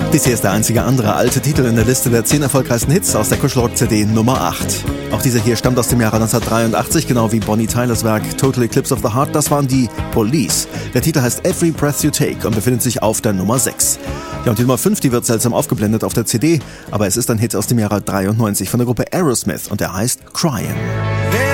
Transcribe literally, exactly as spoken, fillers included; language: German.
Dies hier ist der einzige andere alte Titel in der Liste der zehn erfolgreichsten Hits aus der Kuschelrock-C D Nummer acht. Auch dieser hier stammt aus dem Jahre neunzehnhundertdreiundachtzig, genau wie Bonnie Tylers Werk Total Eclipse of the Heart. Das waren die Police. Der Titel heißt Every Breath You Take und befindet sich auf der Nummer sechs. Ja, und die Nummer fünf, die wird seltsam aufgeblendet auf der C D, aber es ist ein Hit aus dem Jahre dreiundneunzig von der Gruppe Aerosmith und der heißt Crying.